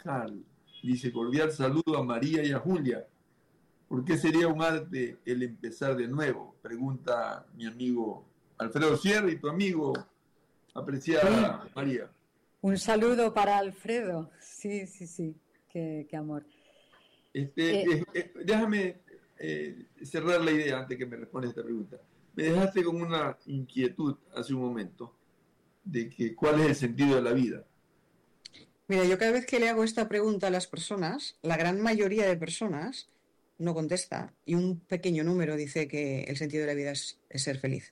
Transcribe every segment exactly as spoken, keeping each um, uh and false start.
Carvajal dice: cordial saludo a María y a Julia. ¿Por qué sería un arte el empezar de nuevo? Pregunta mi amigo Alfredo Sierra y tu amigo, apreciada sí. María. Un saludo para Alfredo. Sí, sí, sí. Qué, qué amor. Este, eh, eh, déjame eh, cerrar la idea antes que me respondas esta pregunta. Me dejaste con una inquietud hace un momento de que cuál es el sentido de la vida. Mira, yo cada vez que le hago esta pregunta a las personas, la gran mayoría de personas no contesta y un pequeño número dice que el sentido de la vida es, es ser feliz.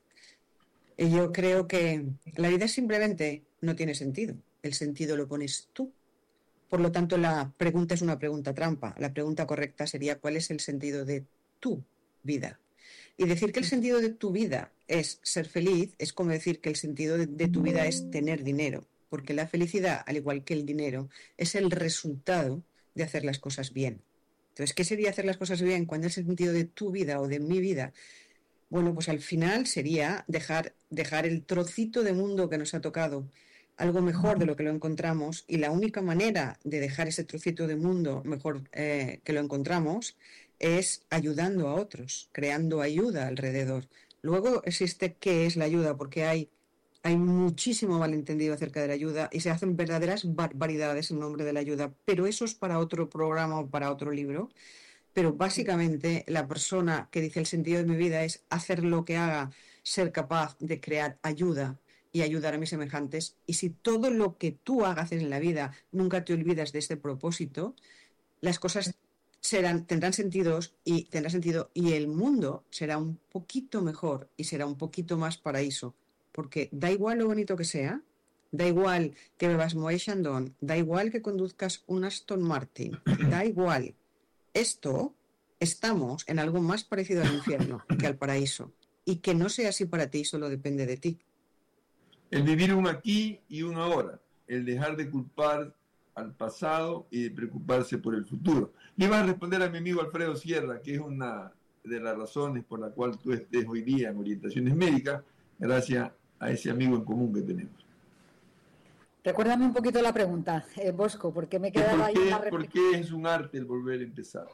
Y yo creo que la vida simplemente no tiene sentido. El sentido lo pones tú. Por lo tanto, la pregunta es una pregunta trampa. La pregunta correcta sería: ¿cuál es el sentido de tu vida? Y decir que el sentido de tu vida es ser feliz es como decir que el sentido de, de tu vida es tener dinero. Porque la felicidad, al igual que el dinero, es el resultado de hacer las cosas bien. Entonces, ¿qué sería hacer las cosas bien? ¿Cuál es el sentido de tu vida o de mi vida? Bueno, pues al final sería dejar, dejar el trocito de mundo que nos ha tocado, algo mejor de lo que lo encontramos, y la única manera de dejar ese trocito de mundo mejor eh, que lo encontramos es ayudando a otros, creando ayuda alrededor. Luego existe qué es la ayuda, porque hay, hay muchísimo malentendido acerca de la ayuda y se hacen verdaderas barbaridades en nombre de la ayuda, pero eso es para otro programa o para otro libro. Pero básicamente la persona que dice el sentido de mi vida es hacer lo que haga, ser capaz de crear ayuda y ayudar a mis semejantes. Y si todo lo que tú hagas en la vida nunca te olvidas de este propósito, las cosas serán, tendrán sentidos y tendrá sentido y el mundo será un poquito mejor y será un poquito más paraíso. Porque da igual lo bonito que sea, da igual que bebas Moët Chandon, da igual que conduzcas un Aston Martin, da igual. Esto, estamos en algo más parecido al infierno que al paraíso. Y que no sea así para ti solo depende de ti. El vivir un aquí y un ahora. El dejar de culpar al pasado y de preocuparse por el futuro. Le iba a responder a mi amigo Alfredo Sierra, que es una de las razones por la cual tú estés hoy día en Orientaciones Médicas, gracias a ese amigo en común que tenemos. Recuérdame un poquito la pregunta, eh, Bosco, porque me quedaba ahí una ¿Por qué es un arte el volver a empezar?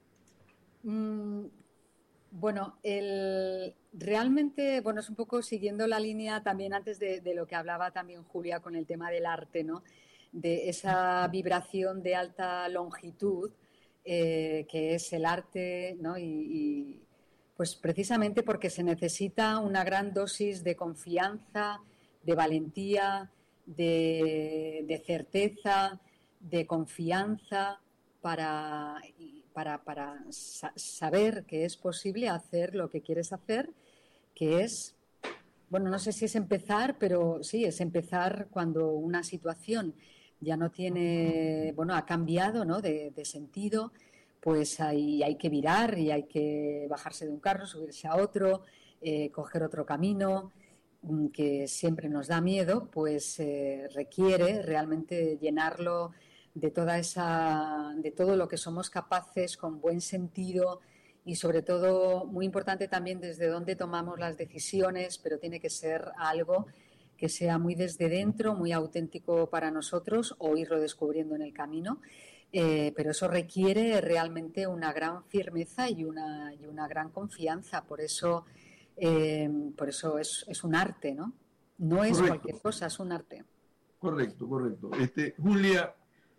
Mm, bueno, el, realmente, bueno, es un poco siguiendo la línea también antes de, de lo que hablaba también Julia con el tema del arte, ¿no? De esa vibración de alta longitud eh, que es el arte, ¿no? Y, y pues precisamente porque se necesita una gran dosis de confianza, de valentía, de, de certeza, de confianza para, para, para sa- saber que es posible hacer lo que quieres hacer, que es, bueno, no sé si es empezar, pero sí, es empezar cuando una situación ya no tiene, bueno, ha cambiado, ¿no? de, de sentido, pues hay, hay que virar y hay que bajarse de un carro, subirse a otro, eh, coger otro camino que siempre nos da miedo, pues eh, requiere realmente llenarlo de toda esa, de todo lo que somos capaces con buen sentido y sobre todo muy importante también desde dónde tomamos las decisiones, pero tiene que ser algo que sea muy desde dentro, muy auténtico para nosotros o irlo descubriendo en el camino, eh, pero eso requiere realmente una gran firmeza y una, y una gran confianza, por eso eh, por eso es, es un arte, ¿no? No es Correcto. Cualquier cosa, es un arte. Correcto, correcto. Este, Julia,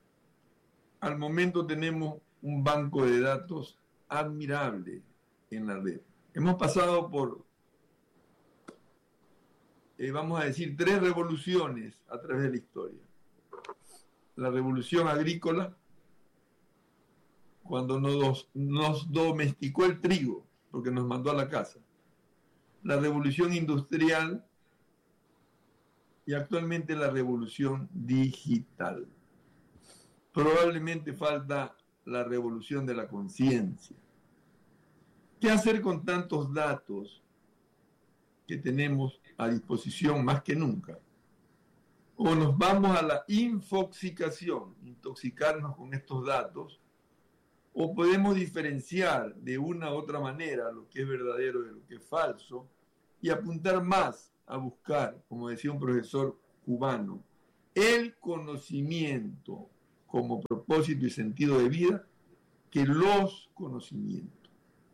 al momento tenemos un banco de datos admirable en la red. Hemos pasado por, eh, vamos a decir, tres revoluciones a través de la historia. La revolución agrícola, cuando nos, nos domesticó el trigo, porque nos mandó a la casa. La revolución industrial y actualmente la revolución digital. Probablemente falta la revolución de la conciencia. ¿Qué hacer con tantos datos que tenemos a disposición más que nunca? O nos vamos a la infoxicación, intoxicarnos con estos datos, o podemos diferenciar de una u otra manera lo que es verdadero de lo que es falso y apuntar más a buscar, como decía un profesor cubano, el conocimiento como propósito y sentido de vida que los conocimientos.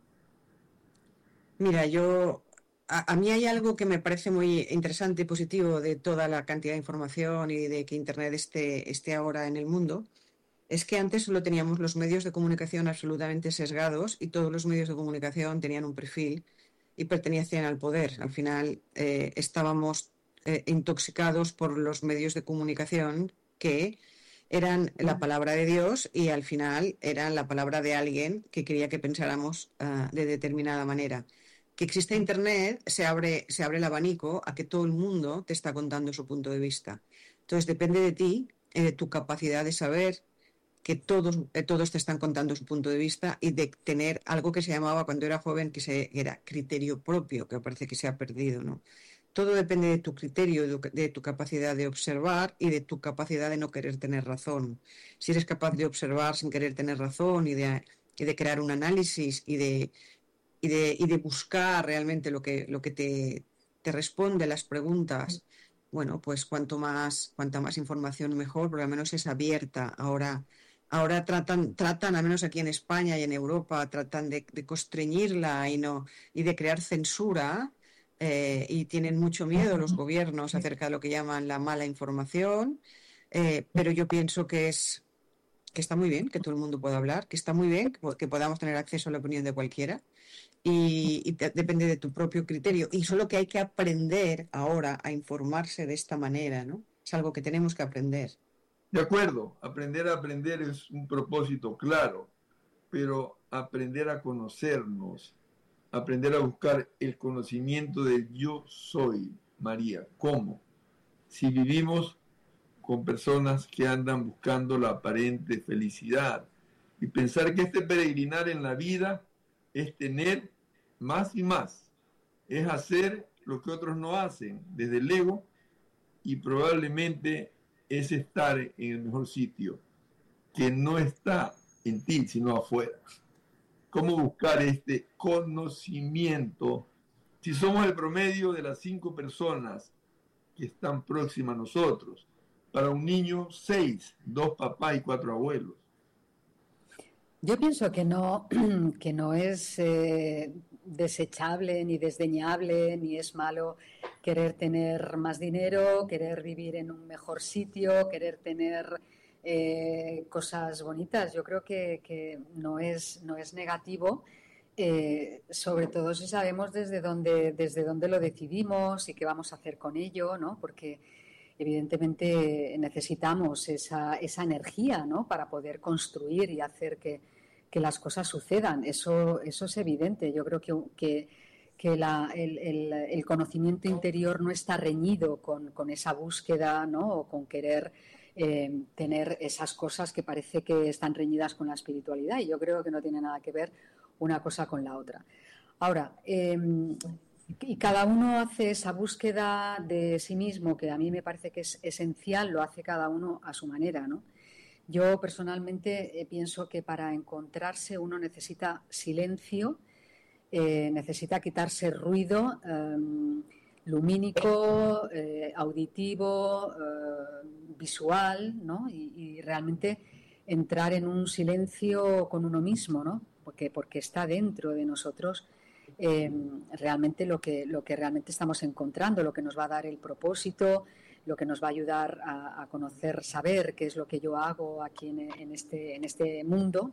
Mira, yo a, a mí hay algo que me parece muy interesante y positivo de toda la cantidad de información y de que Internet esté, esté ahora en el mundo. Es que antes solo teníamos los medios de comunicación absolutamente sesgados y todos los medios de comunicación tenían un perfil y pertenecían al poder. Al final eh, estábamos eh, intoxicados por los medios de comunicación que eran la palabra de Dios y al final eran la palabra de alguien que quería que pensáramos uh, de determinada manera. Que existe Internet, se abre, se abre el abanico a que todo el mundo te está contando su punto de vista. Entonces depende de ti, eh, de tu capacidad de saber que todos, eh, todos te están contando su punto de vista y de tener algo que se llamaba cuando era joven, que se, era criterio propio, que parece que se ha perdido, ¿no? Todo depende de tu criterio, de tu capacidad de observar y de tu capacidad de no querer tener razón. Si eres capaz de observar sin querer tener razón y de, y de crear un análisis y de, y de, y de buscar realmente lo que, lo que te, te responde las preguntas, bueno, pues cuanto más, cuanta más información mejor, porque al menos es abierta. Ahora, ahora tratan, tratan, al menos aquí en España y en Europa, tratan de, de constreñirla y, no, y de crear censura. Eh, y tienen mucho miedo los gobiernos acerca de lo que llaman la mala información, eh, pero yo pienso que es que está muy bien que todo el mundo pueda hablar, que está muy bien que, que podamos tener acceso a la opinión de cualquiera y, y te, depende de tu propio criterio y solo que hay que aprender ahora a informarse de esta manera, ¿no? Es algo que tenemos que aprender. De acuerdo, aprender a aprender es un propósito claro, pero aprender a conocernos, aprender a buscar el conocimiento del yo soy, María. ¿Cómo? Si vivimos con personas que andan buscando la aparente felicidad y pensar que este peregrinar en la vida es tener más y más, es hacer lo que otros no hacen desde el ego y probablemente es estar en el mejor sitio, que no está en ti, sino afuera. ¿Cómo buscar este conocimiento si somos el promedio de las cinco personas que están próximas a nosotros? Para un niño, seis, dos papás y cuatro abuelos. Yo pienso que no, que no es eh, desechable, ni desdeñable, ni es malo querer tener más dinero, querer vivir en un mejor sitio, querer tener eh, cosas bonitas. Yo creo que, que no es, no es negativo, eh, sobre todo si sabemos desde dónde, desde dónde lo decidimos y qué vamos a hacer con ello, ¿no? Porque evidentemente necesitamos esa, esa energía, ¿no? Para poder construir y hacer que, que las cosas sucedan. Eso, eso es evidente. Yo creo que, que, que la, el, el, el conocimiento interior no está reñido con, con esa búsqueda, ¿no? O con querer eh, tener esas cosas que parece que están reñidas con la espiritualidad. Y yo creo que no tiene nada que ver una cosa con la otra. Ahora, eh, y cada uno hace esa búsqueda de sí mismo, que a mí me parece que es esencial, lo hace cada uno a su manera, ¿no? Yo personalmente eh, pienso que para encontrarse uno necesita silencio, eh, necesita quitarse ruido eh, lumínico, eh, auditivo, eh, visual, ¿no? Y, y realmente entrar en un silencio con uno mismo, ¿no? Porque, porque está dentro de nosotros. Eh, realmente lo que, lo que realmente estamos encontrando, lo que nos va a dar el propósito, lo que nos va a ayudar a, a conocer, saber qué es lo que yo hago aquí en, en, este, en este mundo.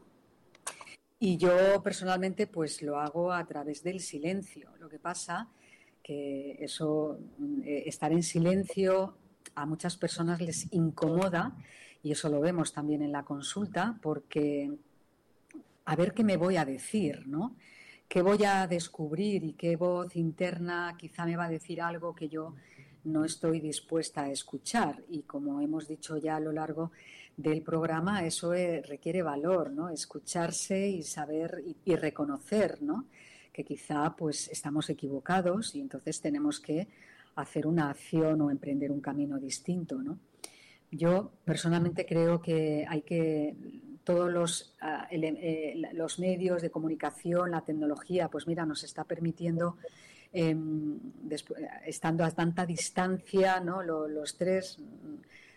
Y yo personalmente pues lo hago a través del silencio. Lo que pasa que eso, eh, estar en silencio a muchas personas les incomoda y eso lo vemos también en la consulta porque a ver qué me voy a decir, ¿no? ¿Qué voy a descubrir y qué voz interna quizá me va a decir algo que yo no estoy dispuesta a escuchar? Y como hemos dicho ya a lo largo del programa, eso eh, requiere valor, ¿no? Escucharse y saber y, y reconocer, ¿no? Que quizá pues estamos equivocados y entonces tenemos que hacer una acción o emprender un camino distinto, ¿no? Yo personalmente creo que hay que todos los, uh, el, eh, los medios de comunicación, la tecnología, pues mira, nos está permitiendo, eh, después, estando a tanta distancia, ¿no? Los, los tres,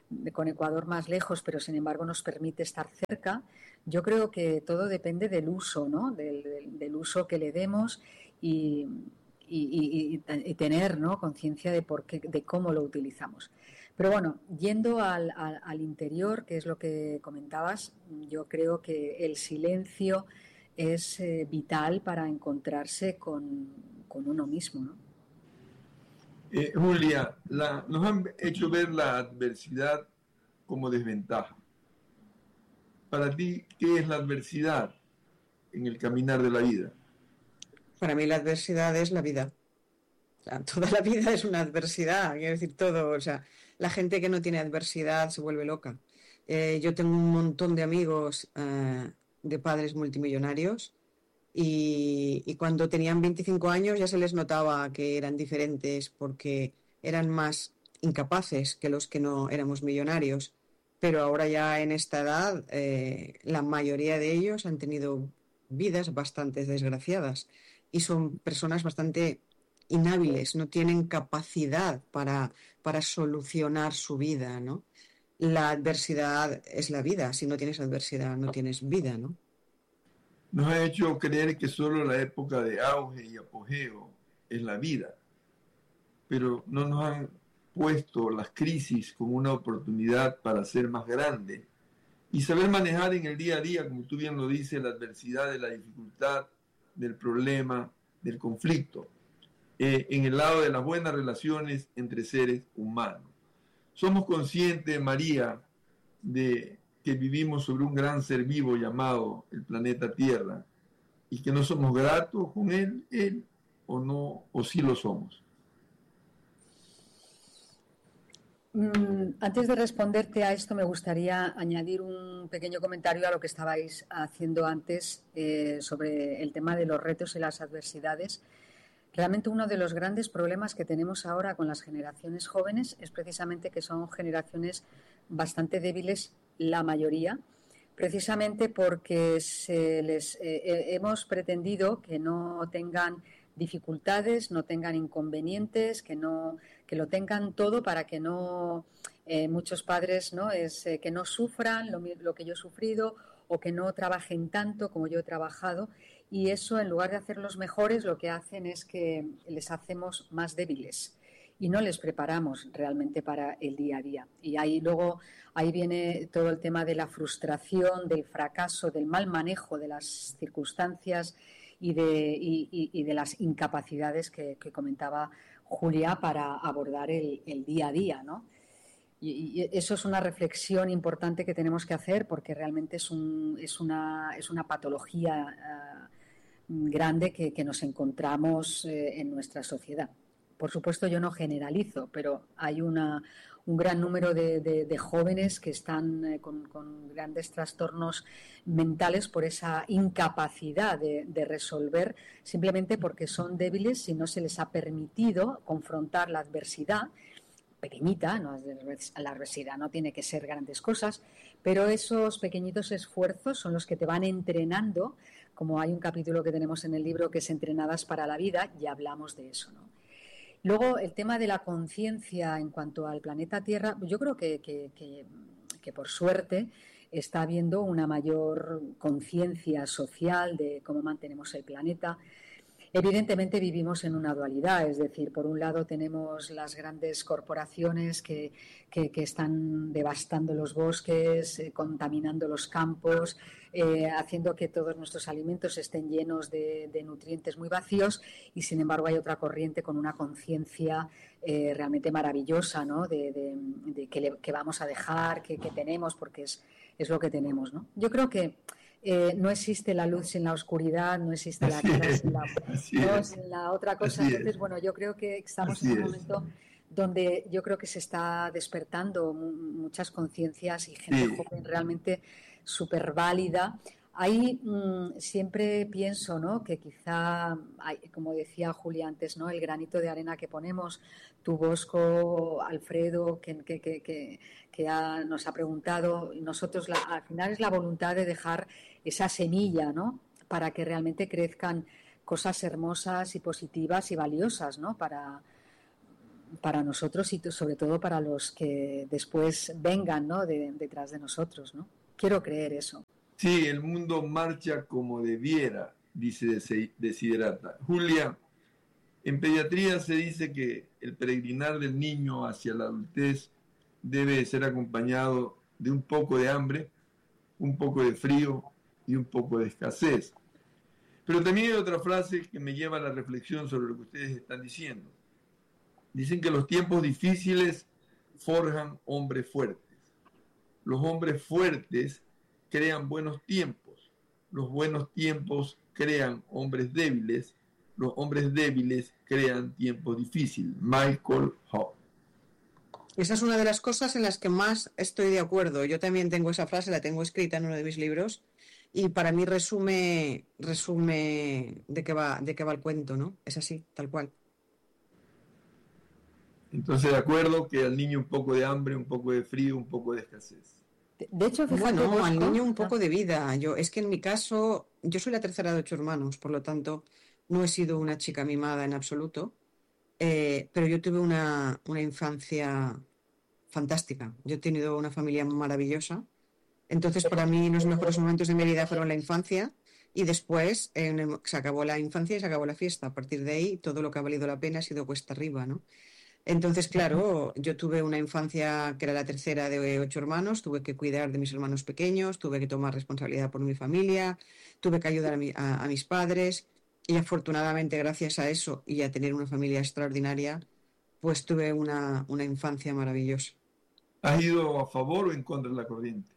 con Ecuador más lejos, pero sin embargo nos permite estar cerca. Yo creo que todo depende del uso, ¿no? Del, del, del uso que le demos y, y, y, y tener, ¿no?, conciencia de por qué, de cómo lo utilizamos. Pero bueno, yendo al, al, al interior, que es lo que comentabas, yo creo que el silencio es eh, vital para encontrarse con, con uno mismo, ¿no? Eh, Julia, la, nos han hecho ver la adversidad como desventaja. Para ti, ¿qué es la adversidad en el caminar de la vida? Para mí la adversidad es la vida. O sea, toda la vida es una adversidad, quiero decir todo. O sea, la gente que no tiene adversidad se vuelve loca. Eh, yo tengo un montón de amigos eh, de padres multimillonarios y, y cuando tenían veinticinco años ya se les notaba que eran diferentes porque eran más incapaces que los que no éramos millonarios. Pero ahora ya en esta edad eh, la mayoría de ellos han tenido vidas bastante desgraciadas y son personas bastante inhábiles, no tienen capacidad para, para solucionar su vida, ¿no? La adversidad es la vida, si no tienes adversidad no tienes vida, ¿no? Nos ha hecho creer que solo la época de auge y apogeo es la vida, pero no nos han puesto las crisis como una oportunidad para ser más grande y saber manejar en el día a día, como tú bien lo dices, la adversidad de la dificultad, del problema, del conflicto, eh, en el lado de las buenas relaciones entre seres humanos. Somos conscientes, María, de que vivimos sobre un gran ser vivo llamado el planeta Tierra y que no somos gratos con él, él o no, o sí lo somos. Antes de responderte a esto, me gustaría añadir un pequeño comentario a lo que estabais haciendo antes eh, sobre el tema de los retos y las adversidades. Realmente uno de los grandes problemas que tenemos ahora con las generaciones jóvenes es precisamente que son generaciones bastante débiles, la mayoría, precisamente porque se les eh, hemos pretendido que no tengan dificultades, no tengan inconvenientes, que no que lo tengan todo para que no eh, muchos padres no es eh, que no sufran lo, lo que yo he sufrido o que no trabajen tanto como yo he trabajado, y eso en lugar de hacerlos mejores lo que hacen es que les hacemos más débiles y no les preparamos realmente para el día a día. Y ahí luego ahí viene todo el tema de la frustración, del fracaso, del mal manejo de las circunstancias y de, y, y, y de las incapacidades que, que comentaba Julia para abordar el, el día a día, ¿no? Y, y eso es una reflexión importante que tenemos que hacer porque realmente es, un, es, una, es una patología uh, grande que, que nos encontramos eh, en nuestra sociedad. Por supuesto, yo no generalizo, pero hay una, un gran número de, de, de jóvenes que están eh, con, con grandes trastornos mentales por esa incapacidad de, de resolver, simplemente porque son débiles y no se les ha permitido confrontar la adversidad, pequeñita, ¿no? La adversidad no tiene que ser grandes cosas, pero esos pequeñitos esfuerzos son los que te van entrenando, como hay un capítulo que tenemos en el libro que es Entrenadas para la Vida, y hablamos de eso, ¿no? Luego, el tema de la conciencia en cuanto al planeta Tierra, yo creo que, que, que, que por suerte está habiendo una mayor conciencia social de cómo mantenemos el planeta. Evidentemente vivimos en una dualidad, es decir, por un lado tenemos las grandes corporaciones que, que, que están devastando los bosques, eh, contaminando los campos, eh, haciendo que todos nuestros alimentos estén llenos de, de nutrientes muy vacíos, y sin embargo hay otra corriente con una conciencia eh, realmente maravillosa, ¿no? de, de, de que, le, que vamos a dejar, que, que tenemos, porque es, es lo que tenemos, ¿no? Yo creo que Eh, no existe la luz sin la oscuridad, no existe la cara sin la, no, sin la otra cosa. Así Entonces, es. bueno, yo creo que estamos Así en un es. momento donde yo creo que se está despertando muchas conciencias y gente Sí. joven realmente súper válida. Ahí mmm, siempre pienso, ¿no?, que quizá, hay, como decía Julia antes, ¿no?, el granito de arena que ponemos, tu Bosco, Alfredo, que, que, que, que, que ha, nos ha preguntado, nosotros la, al final es la voluntad de dejar esa semilla, ¿no?, para que realmente crezcan cosas hermosas y positivas y valiosas, ¿no?, para, para nosotros y sobre todo para los que después vengan, ¿no? de, detrás de nosotros, ¿no? Quiero creer eso. Sí, el mundo marcha como debiera, dice Desiderata. Julia, en pediatría se dice que el peregrinar del niño hacia la adultez debe ser acompañado de un poco de hambre, un poco de frío y un poco de escasez. Pero también hay otra frase que me lleva a la reflexión sobre lo que ustedes están diciendo. Dicen que los tiempos difíciles forjan hombres fuertes. Los hombres fuertes crean buenos tiempos. Los buenos tiempos crean hombres débiles. Los hombres débiles crean tiempos difíciles. Michael Hall. Esa es una de las cosas en las que más estoy de acuerdo. Yo también tengo esa frase, la tengo escrita en uno de mis libros, y para mí resume, resume de qué va, de qué va el cuento, ¿no? Es así, tal cual. Entonces, de acuerdo que al niño un poco de hambre, un poco de frío, un poco de escasez. De hecho, fíjate, bueno, Bosco, al niño un poco de vida. Yo, es que en mi caso, yo soy la tercera de ocho hermanos, por lo tanto, no he sido una chica mimada en absoluto, eh, pero yo tuve una, una infancia fantástica. Yo he tenido una familia maravillosa. Entonces, para mí, los mejores momentos de mi vida fueron la infancia, y después eh, se acabó la infancia y se acabó la fiesta. A partir de ahí, todo lo que ha valido la pena ha sido cuesta arriba, ¿no? Entonces, claro, yo tuve una infancia que era la tercera de ocho hermanos, tuve que cuidar de mis hermanos pequeños, tuve que tomar responsabilidad por mi familia, tuve que ayudar a, mi, a, a mis padres, y afortunadamente, gracias a eso y a tener una familia extraordinaria, pues tuve una, una infancia maravillosa. ¿Has ido a favor o en contra de la corriente?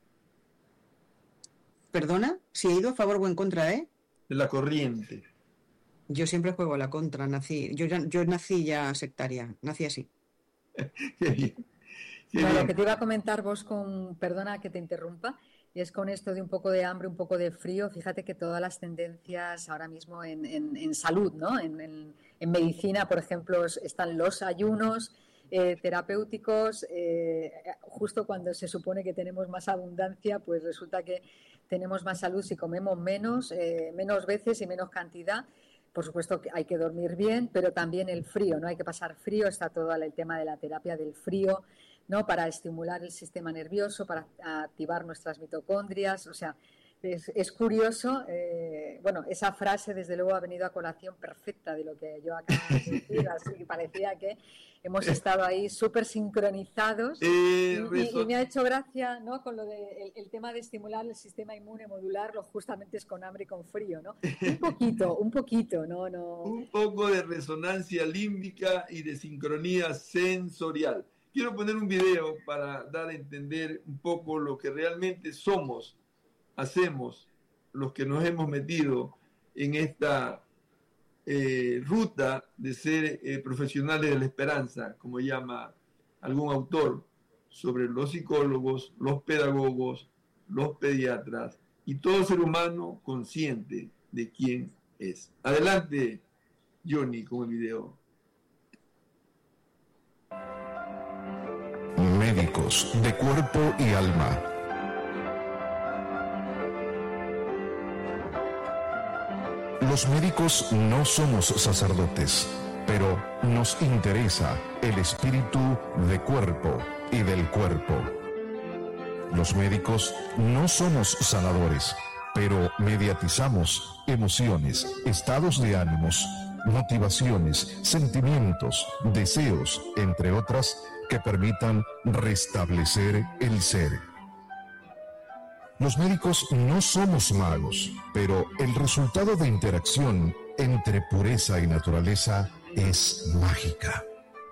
¿Perdona? ¿Si he ido a favor o en contra de? De la corriente. Yo siempre juego a la contra, nací, yo, ya, yo nací ya sectaria, nací así. Qué bien. Qué Claro, bien. lo que te iba a comentar vos con, perdona que te interrumpa, y es con esto de un poco de hambre, un poco de frío, fíjate que todas las tendencias ahora mismo en, en, en salud, ¿no? En, en, en medicina, por ejemplo, están los ayunos eh, terapéuticos, eh, justo cuando se supone que tenemos más abundancia, pues resulta que tenemos más salud si comemos menos, eh, menos veces y menos cantidad. Por supuesto que hay que dormir bien, pero también el frío, ¿no? Hay que pasar frío, está todo el tema de la terapia del frío, ¿no? Para estimular el sistema nervioso, para activar nuestras mitocondrias, o sea, es, es curioso, eh, bueno, esa frase desde luego ha venido a colación perfecta de lo que yo acabo de decir, así que parecía que hemos estado ahí súper sincronizados, Eh, y, y, y me ha hecho gracia, ¿no? Con lo de el, el tema de estimular el sistema inmune, modularlo, justamente es con hambre y con frío, ¿no? Un poquito, un poquito, ¿no? no Un poco de resonancia límbica y de sincronía sensorial. Quiero poner un video para dar a entender un poco lo que realmente somos, hacemos, los que nos hemos metido en esta eh, ruta de ser eh, profesionales de la esperanza, como llama algún autor, sobre los psicólogos, los pedagogos, los pediatras y todo ser humano consciente de quién es. Adelante, Johnny, con el video. Médicos de cuerpo y alma. Los médicos no somos sacerdotes, pero nos interesa el espíritu de cuerpo y del cuerpo. Los médicos no somos sanadores, pero mediatizamos emociones, estados de ánimos, motivaciones, sentimientos, deseos, entre otras, que permitan restablecer el ser. Los médicos no somos magos, pero el resultado de interacción entre pureza y naturaleza es mágica.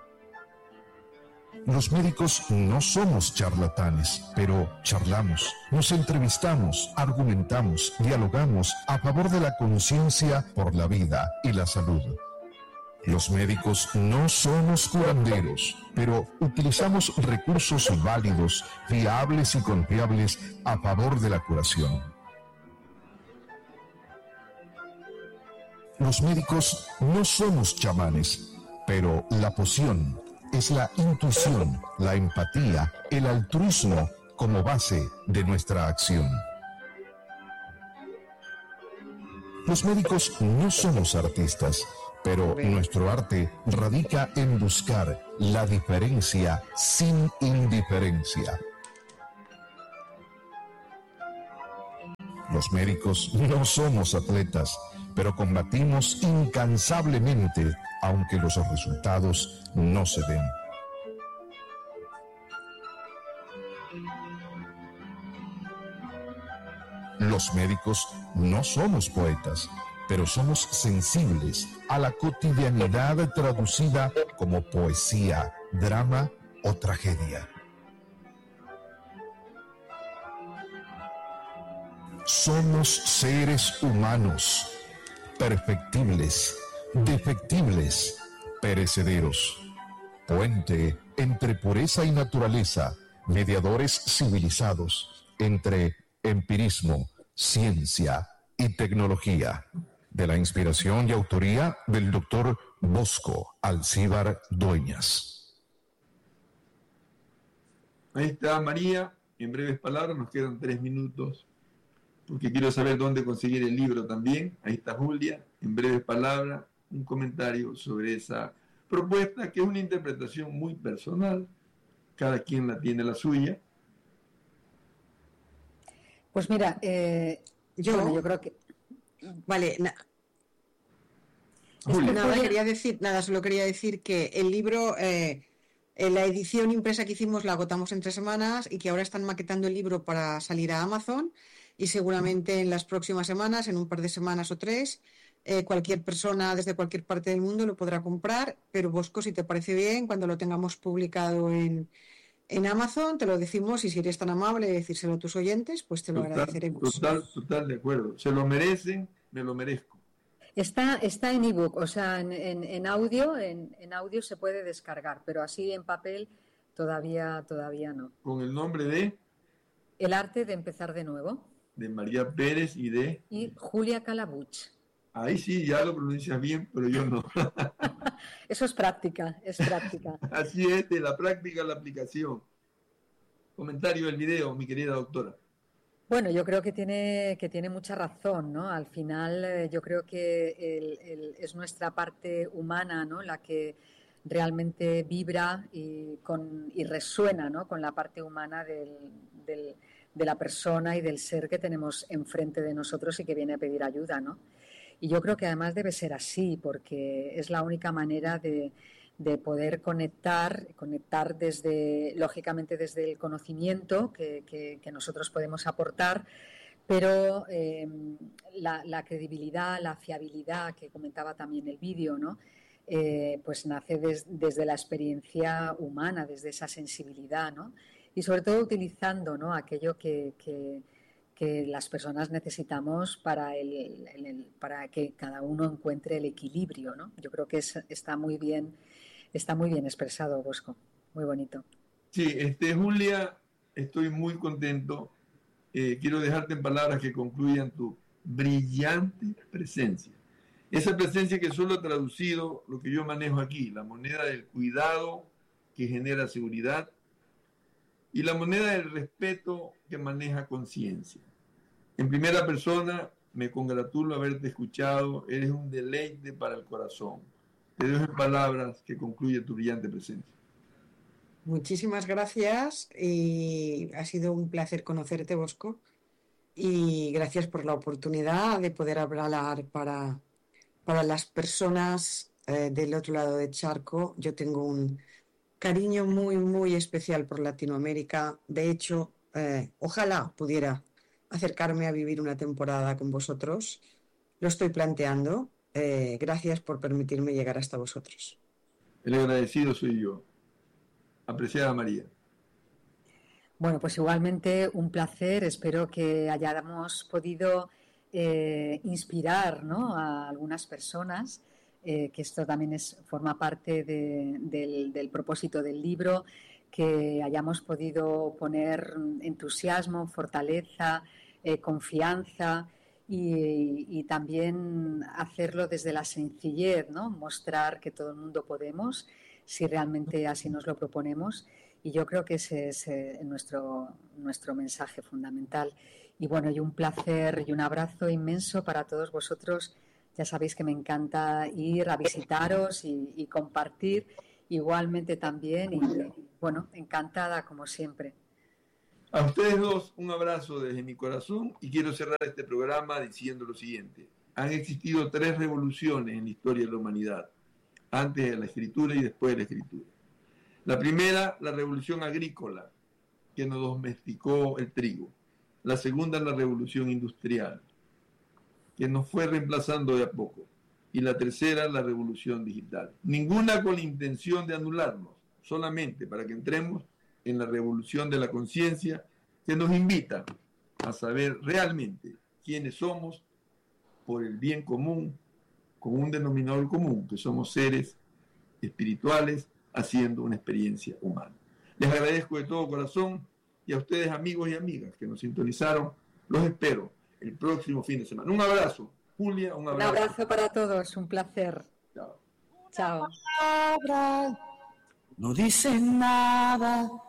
Los médicos no somos charlatanes, pero charlamos, nos entrevistamos, argumentamos, dialogamos a favor de la conciencia por la vida y la salud. Los médicos no somos curanderos, pero utilizamos recursos válidos, fiables y confiables a favor de la curación. Los médicos no somos chamanes, pero la poción es la intuición, la empatía, el altruismo como base de nuestra acción. Los médicos no somos artistas, pero nuestro arte radica en buscar la diferencia sin indiferencia. Los médicos no somos atletas, pero combatimos incansablemente, aunque los resultados no se den. Los médicos no somos poetas, pero somos sensibles a la cotidianidad traducida como poesía, drama o tragedia. Somos seres humanos, perfectibles, defectibles, perecederos. Puente entre pureza y naturaleza, mediadores civilizados, entre empirismo, ciencia y tecnología. De la inspiración y autoría del doctor Bosco Alcíbar Dueñas. Ahí está María, en breves palabras, nos quedan tres minutos, porque quiero saber dónde conseguir el libro también. Ahí está Julia, en breves palabras, un comentario sobre esa propuesta, que es una interpretación muy personal, cada quien la tiene la suya. Pues mira, eh, yo, bueno, yo creo que... Vale, na- Julia. nada, quería decir, nada, solo quería decir que el libro, eh, en la edición impresa que hicimos la agotamos en tres semanas y que ahora están maquetando el libro para salir a Amazon y seguramente en las próximas semanas, en un par de semanas o tres, eh, cualquier persona desde cualquier parte del mundo lo podrá comprar, pero Bosco, si te parece bien, cuando lo tengamos publicado en, en Amazon, te lo decimos y si eres tan amable de decírselo a tus oyentes, pues te lo Total, agradeceremos. total, total de acuerdo. Se lo merecen, me lo merezco. Está, está en ebook, o sea, en, en, en audio, en, en audio se puede descargar, pero así en papel todavía, todavía no. Con el nombre de, El arte de empezar de nuevo. de María Pérez y de... Y Julia Calabuch. Ahí sí, ya lo pronuncias bien, pero yo no. Eso es práctica, es práctica. Así es, de la práctica a la aplicación. Comentario del video, mi querida doctora. Bueno, yo creo que tiene, que tiene mucha razón, ¿no? Al final eh, yo creo que el, el, es nuestra parte humana, ¿no?, la que realmente vibra y, con, y resuena, ¿no?, con la parte humana del, del, de la persona y del ser que tenemos enfrente de nosotros y que viene a pedir ayuda, ¿no? Y yo creo que además debe ser así, porque es la única manera de, de poder conectar, conectar desde, lógicamente desde el conocimiento que, que, que nosotros podemos aportar, pero eh, la, la credibilidad, la fiabilidad que comentaba también el vídeo, ¿no?, eh, pues nace des, desde la experiencia humana, desde esa sensibilidad, ¿no?, y sobre todo utilizando, ¿no?, aquello que, que que las personas necesitamos para, el, el, el, para que cada uno encuentre el equilibrio, ¿no? Yo creo que es, está muy bien, está muy bien expresado, Bosco, muy bonito. Sí, este, Julia, estoy muy contento. Eh, quiero dejarte en palabras que concluyan tu brillante presencia. Esa presencia que solo ha traducido lo que yo manejo aquí, la moneda del cuidado que genera seguridad y la moneda del respeto que maneja conciencia. En primera persona, me congratulo haberte escuchado, eres un deleite para el corazón. Te dejo en palabras que concluye tu brillante presencia. Muchísimas gracias y ha sido un placer conocerte, Bosco, y gracias por la oportunidad de poder hablar para, para las personas eh, del otro lado del charco. Yo tengo un cariño muy, muy especial por Latinoamérica. De hecho, eh, ojalá pudiera acercarme a vivir una temporada con vosotros. Lo estoy planteando. Eh, gracias por permitirme llegar hasta vosotros. El agradecido soy yo. Apreciada María. Bueno, pues igualmente un placer. Espero que hayamos podido eh, inspirar, ¿no?, a algunas personas. Eh, que esto también es, forma parte de, del, del propósito del libro, que hayamos podido poner entusiasmo, fortaleza, eh, confianza y, y también hacerlo desde la sencillez, ¿no?, mostrar que todo el mundo podemos, si realmente así nos lo proponemos. Y yo creo que ese es eh, nuestro, nuestro mensaje fundamental. Y bueno, y un placer y un abrazo inmenso para todos vosotros, ya sabéis que me encanta ir a visitaros y, y compartir igualmente también y bueno, encantada como siempre. A ustedes dos un abrazo desde mi corazón y quiero cerrar este programa diciendo lo siguiente. Han existido tres revoluciones en la historia de la humanidad, antes de la escritura y después de la escritura. La primera, la revolución agrícola, que nos domesticó el trigo. La segunda, la revolución industrial, que nos fue reemplazando de a poco. Y la tercera, la revolución digital. Ninguna con la intención de anularnos, solamente para que entremos en la revolución de la conciencia que nos invita a saber realmente quiénes somos por el bien común, con un denominador común, que somos seres espirituales haciendo una experiencia humana. Les agradezco de todo corazón y a ustedes, amigos y amigas que nos sintonizaron, los espero el próximo fin de semana. Un abrazo, Julia, un abrazo. Un abrazo para todos, un placer. Chao. Chao. No dicen nada,